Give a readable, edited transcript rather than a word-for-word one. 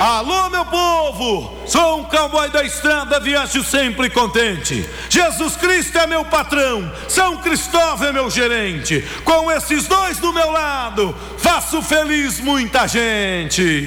Alô, meu povo, sou um cowboy da estrada, viajo sempre contente. Jesus Cristo é meu patrão, São Cristóvão é meu gerente. Com esses dois do meu lado, faço feliz muita gente.